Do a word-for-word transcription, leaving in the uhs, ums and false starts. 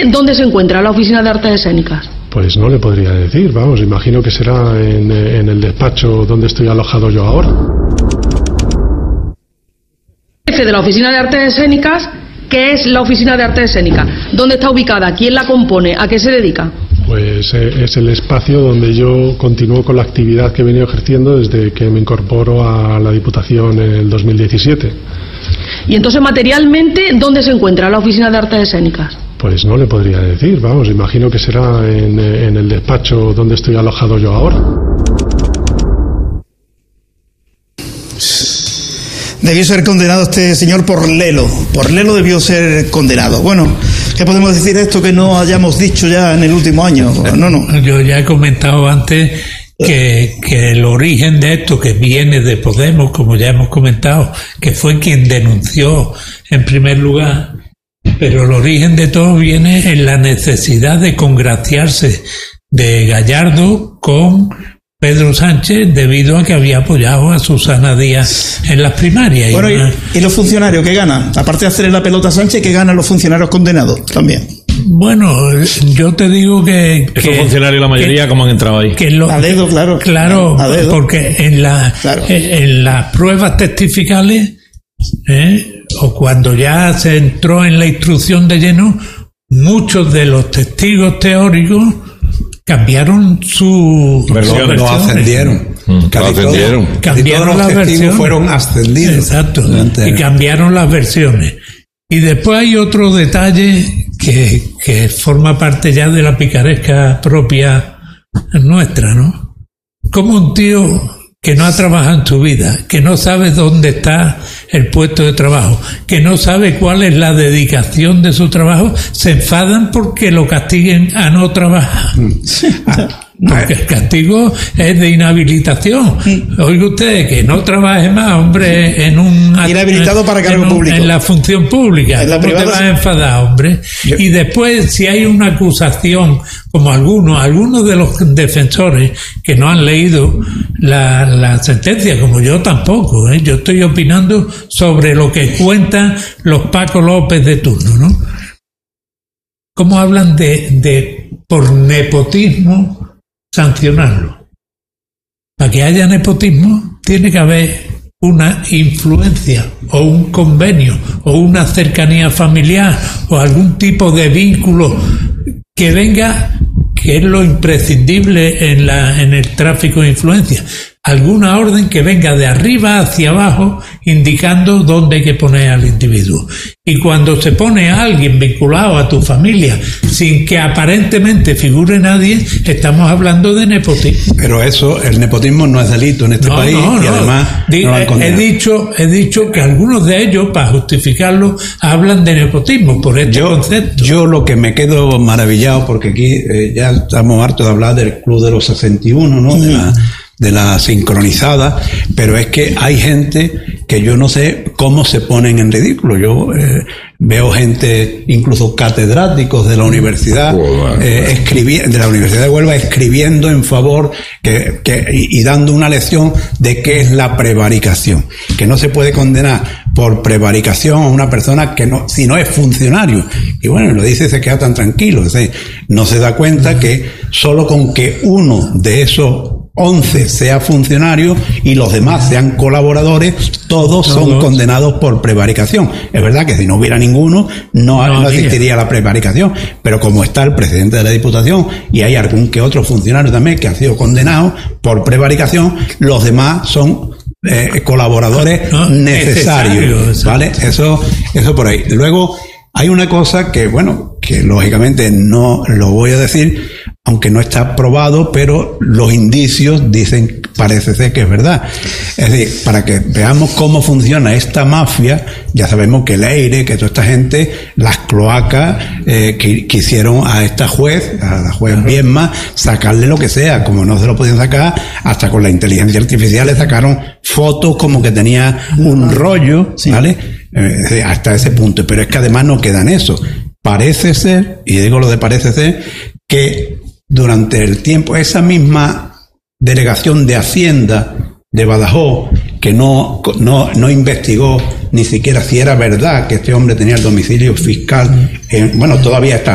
¿dónde se encuentra la Oficina de Artes Escénicas? Pues no le podría decir, vamos, imagino que será en, en el despacho donde estoy alojado yo ahora. Jefe de la Oficina de Artes Escénicas, ¿qué es la Oficina de Artes Escénicas? ¿Dónde está ubicada? ¿Quién la compone? ¿A qué se dedica? Pues eh, es el espacio donde yo continúo con la actividad que he venido ejerciendo desde que me incorporo a la Diputación en el dos mil diecisiete. Y entonces, materialmente, ¿dónde se encuentra la Oficina de Artes Escénicas? Pues no le podría decir, vamos, imagino que será en, en el despacho donde estoy alojado yo ahora. Debió ser condenado este señor por lelo, por lelo debió ser condenado. Bueno, ¿qué podemos decir de esto que no hayamos dicho ya en el último año? No, no. Yo ya he comentado antes que, que el origen de esto, que viene de Podemos, como ya hemos comentado, que fue quien denunció en primer lugar, pero el origen de todo viene en la necesidad de congraciarse de Gallardo con Pedro Sánchez debido a que había apoyado a Susana Díaz en las primarias. Bueno, y, una... ¿y los funcionarios qué ganan? Aparte de hacerle la pelota a Sánchez, ¿qué ganan los funcionarios condenados también? Bueno, yo te digo que... Esos que, funcionarios, la mayoría, que, ¿cómo han entrado ahí? Que lo, a dedo, claro. Claro, a dedo. Porque en, la, claro. en, en las pruebas testificales, ¿eh? o cuando ya se entró en la instrucción de lleno, muchos de los testigos teóricos cambiaron su versiones, no ascendieron, mm, ascendieron. Todo, cambiaron todos los las testigos versiones, fueron ascendidos. Exacto, y cambiaron las versiones. Y después hay otro detalle que, que forma parte ya de la picaresca propia nuestra, ¿no? Como un tío que no ha trabajado en su vida, que no sabe dónde está el puesto de trabajo, que no sabe cuál es la dedicación de su trabajo, se enfadan porque lo castiguen a no trabajar. Porque el castigo es de inhabilitación. Oiga usted, que no trabaje más, hombre, en un... Inhabilitado para cargo en un, público. En la función pública. En la ¿Cómo te vas a enfadar, hombre? Yo... Y después, si hay una acusación, como algunos, algunos de los defensores que no han leído la, la sentencia, como yo tampoco, ¿eh? Yo estoy opinando sobre lo que cuentan los Paco López de turno, ¿no? ¿Cómo hablan de, de por nepotismo sancionarlo? Para que haya nepotismo tiene que haber una influencia o un convenio o una cercanía familiar o algún tipo de vínculo que venga, que es lo imprescindible en la en el tráfico de influencia, alguna orden que venga de arriba hacia abajo indicando dónde hay que poner al individuo. Y cuando se pone a alguien vinculado a tu familia sin que aparentemente figure nadie, estamos hablando de nepotismo. Pero eso, el nepotismo no es delito en este no, país no, y no. además Di, no lo han condenado. He dicho, he dicho que algunos de ellos, para justificarlo, hablan de nepotismo por este yo, concepto. Yo lo que me quedo maravillado, porque aquí eh, ya estamos hartos de hablar del Club de los sesenta y uno, ¿no? De la, de la sincronizada, pero es que hay gente que yo no sé cómo se ponen en ridículo. Yo eh, veo gente, incluso catedráticos de la universidad, eh, escribi- de la Universidad de Huelva, escribiendo en favor que, que, y, y dando una lección de qué es la prevaricación, que no se puede condenar por prevaricación a una persona que no, si no es funcionario. Y bueno, lo dice y se queda tan tranquilo. Es decir, no se da cuenta que solo con que uno de esos once sea funcionario y los demás sean colaboradores, todos son condenados por prevaricación. Es verdad que si no hubiera ninguno, no, no, no existiría la prevaricación, pero como está el presidente de la Diputación y hay algún que otro funcionario también que ha sido condenado por prevaricación, los demás son eh, colaboradores no, necesarios, necesario, ¿vale? Eso, eso por ahí. Luego, hay una cosa que, bueno, que lógicamente no lo voy a decir, aunque no está probado, pero los indicios dicen, parece ser que es verdad. Es decir, para que veamos cómo funciona esta mafia, ya sabemos que Leire, que toda esta gente, las cloacas, eh, que quisieron a esta juez, a la juez Viedma, sacarle lo que sea, como no se lo podían sacar, hasta con la inteligencia artificial le sacaron fotos como que tenía un rollo, ¿vale? Eh, hasta ese punto. Pero es que además no queda en eso. Parece ser, y digo lo de parece ser, que durante el tiempo, esa misma delegación de Hacienda de Badajoz, que no, no, no investigó ni siquiera si era verdad que este hombre tenía el domicilio fiscal, en, bueno, todavía está